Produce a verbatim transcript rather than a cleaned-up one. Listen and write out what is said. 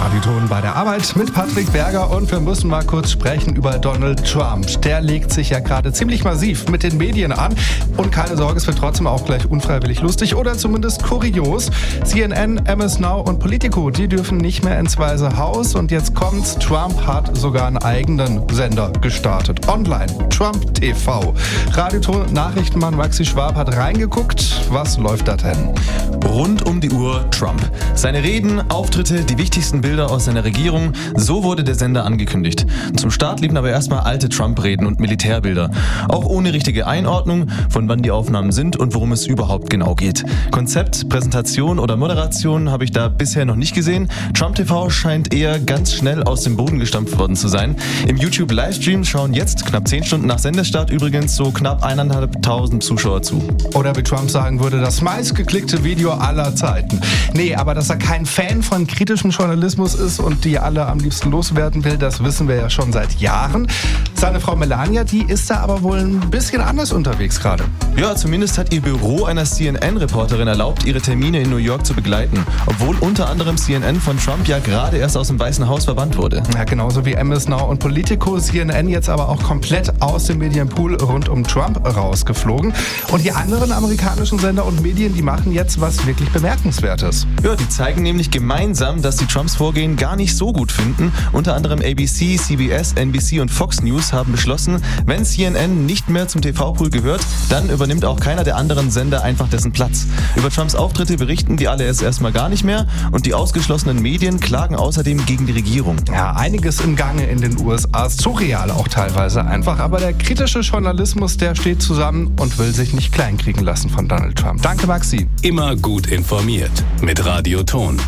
Radioton bei der Arbeit mit Patrick Berger und wir müssen mal kurz sprechen über Donald Trump. Der legt sich ja gerade ziemlich massiv mit den Medien an und keine Sorge, es wird trotzdem auch gleich unfreiwillig lustig oder zumindest kurios. C N N, M S Now und Politico, die dürfen nicht mehr ins Weiße Haus und jetzt kommt's, Trump hat sogar einen eigenen Sender gestartet. Online, Trump T V. Radioton Nachrichtenmann Maxi Schwab hat reingeguckt. Was läuft da denn? Rund um die Uhr Trump. Seine Reden, Auftritte, die wichtigsten Bilder aus seiner Regierung, so wurde der Sender angekündigt. Zum Start liefen aber erstmal alte Trump-Reden und Militärbilder. Auch ohne richtige Einordnung, von wann die Aufnahmen sind und worum es überhaupt genau geht. Konzept, Präsentation oder Moderation habe ich da bisher noch nicht gesehen. Trump T V scheint eher ganz schnell aus dem Boden gestampft worden zu sein. Im YouTube-Livestream schauen jetzt, knapp zehn Stunden nach Sendestart übrigens, so knapp eineinhalbtausend Zuschauer zu. Oder wie Trump sagen würde, das meistgeklickte Video aller Zeiten. Nee, aber dass er kein Fan von kritischem Journalismus ist und die alle am liebsten loswerden will, das wissen wir ja schon seit Jahren. Seine Frau Melania, die ist da aber wohl ein bisschen anders unterwegs gerade. Ja, zumindest hat ihr Büro einer C N N-Reporterin erlaubt, ihre Termine in New York zu begleiten. Obwohl unter anderem C N N von Trump ja gerade erst aus dem Weißen Haus verbannt wurde. Ja, genauso wie M S Now und Politico, C N N jetzt aber auch komplett aus dem Medienpool rund um Trump rausgeflogen. Und die anderen amerikanischen Sender und Medien, die machen jetzt was wirklich Bemerkenswertes. Ja, die zeigen nämlich gemeinsam, dass sie Trumps Vorgehen gar nicht so gut finden. Unter anderem A B C, C B S, N B C und Fox News haben beschlossen, wenn C N N nicht mehr zum T V-Pool gehört, dann übernimmt auch keiner der anderen Sender einfach dessen Platz. Über Trumps Auftritte berichten die alle erst erstmal gar nicht mehr und die ausgeschlossenen Medien klagen außerdem gegen die Regierung. Ja, einiges im Gange in den U S A, surreal auch teilweise einfach, aber der kritische Journalismus, der steht zusammen und will sich nicht kleinkriegen lassen von Donald Trump. Danke, Maxi. Immer gut informiert mit Radioton.